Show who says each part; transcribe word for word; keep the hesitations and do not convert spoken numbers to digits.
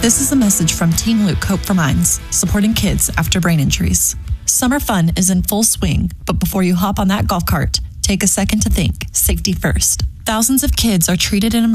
Speaker 1: This is a message from Team Luke Hope for Minds, supporting kids after brain injuries. Summer fun is in full swing, but before you hop on that golf cart, take a second to think. Safety first. Thousands of kids are treated in